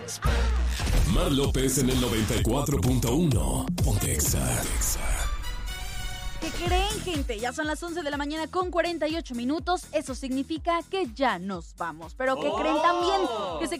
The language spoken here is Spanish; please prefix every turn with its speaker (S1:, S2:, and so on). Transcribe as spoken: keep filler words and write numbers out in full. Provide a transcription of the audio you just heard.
S1: Mar López en el noventa y cuatro punto uno. Pontexa.
S2: ¿Qué creen, gente? Ya son las once de la mañana con cuarenta y ocho minutos. Eso significa que ya nos vamos. Pero ¿qué creen también? Que se